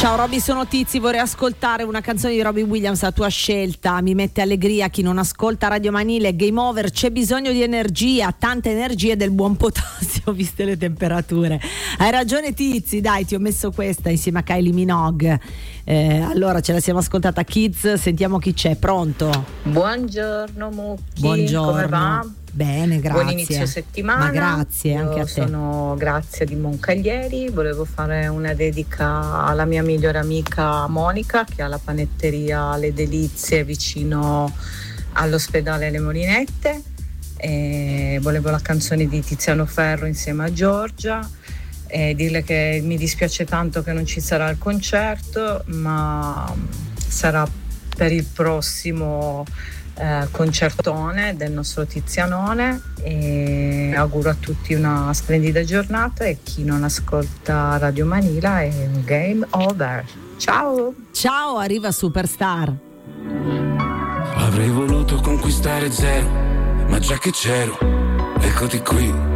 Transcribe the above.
Ciao Roby, sono Tizi, vorrei ascoltare una canzone di Robbie Williams, la tua scelta mi mette allegria. Chi non ascolta Radio Manile, game over, c'è bisogno di energia, tanta energia e del buon potassio viste le temperature. Hai ragione Tizi, dai, ti ho messo questa insieme a Kylie Minogue. Allora ce la siamo ascoltata Kids, sentiamo chi c'è. Pronto? Buongiorno Mucchi, buongiorno. Come va? Bene, grazie. Buon inizio settimana. Ma grazie anche a te. Sono Grazia di Moncaglieri, volevo fare una dedica alla mia migliore amica Monica che ha la panetteria Le Delizie vicino all'ospedale Le Molinette, e volevo la canzone di Tiziano Ferro insieme a Giorgia e dirle che mi dispiace tanto che non ci sarà il concerto, ma sarà per il prossimo concertone del nostro Tizianone, e auguro a tutti una splendida giornata e chi non ascolta Radio Manila è un game over. Ciao! Ciao, arriva Superstar. Avrei voluto conquistare zero, ma già che c'ero, eccoti qui.